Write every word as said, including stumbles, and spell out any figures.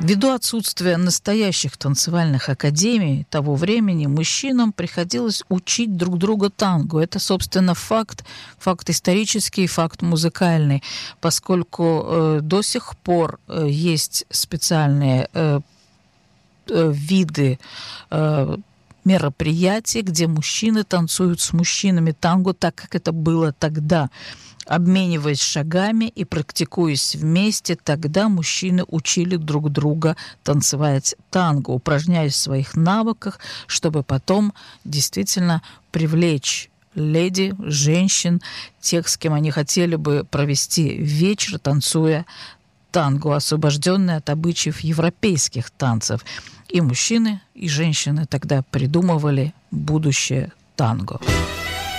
Ввиду отсутствия настоящих танцевальных академий того времени, мужчинам приходилось учить друг друга танго. Это, собственно, факт, факт исторический, факт музыкальный, поскольку э, до сих пор э, есть специальные э, э, виды э, мероприятий, где мужчины танцуют с мужчинами танго, так как это было тогда. Обмениваясь шагами и практикуясь вместе, тогда мужчины учили друг друга танцевать танго, упражняясь в своих навыках, чтобы потом действительно привлечь леди, женщин, тех, с кем они хотели бы провести вечер, танцуя танго, освобожденный от обычаев европейских танцев. И мужчины, и женщины тогда придумывали будущее танго.